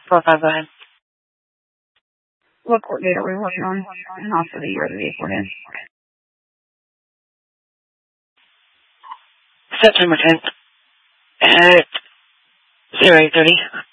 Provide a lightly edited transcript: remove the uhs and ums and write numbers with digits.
4-5, go ahead. What court date are we working on? And also the year of the vehicle is. September 10th at 08:30.